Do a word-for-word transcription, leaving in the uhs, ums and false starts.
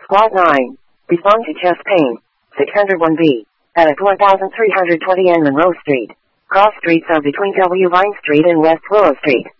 Lot nine. Respond to chest pain. six oh one B. At one three twenty N Monroe Street. Cross streets are between W. Vine Street and West Willow Street.